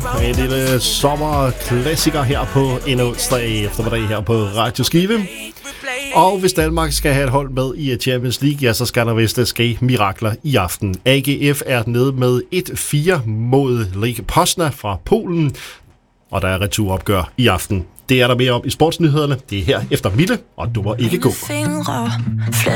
En lille sommerklassiker her på en onsdag eftermiddag her på Radio Skive. Og hvis Danmark skal have et hold med i Champions League, ja, så skal der vist ske mirakler i aften. AGF er nede med 1-4 mod Lech Poznan fra Polen, og der er returopgør i aften. Det er der mere om i sportsnyhederne. Det er her efter Mille, og du må ikke gå.